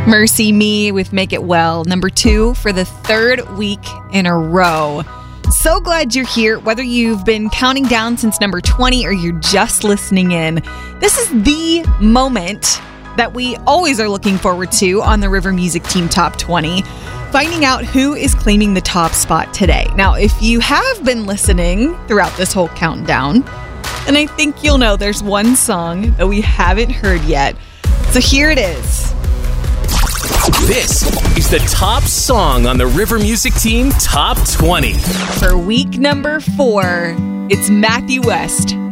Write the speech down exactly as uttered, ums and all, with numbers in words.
Mercy Me with Make It Well, number two for the third week in a row. So glad you're here, whether you've been counting down since number twenty or you're just listening in. This is the moment that we always are looking forward to on the River Music Team Top twenty, finding out who is claiming the top spot today. Now, if you have been listening throughout this whole countdown, then I think you'll know there's one song that we haven't heard yet. So here it is. This is the top song on the River Music Team Top twenty. For week number four, it's Matthew West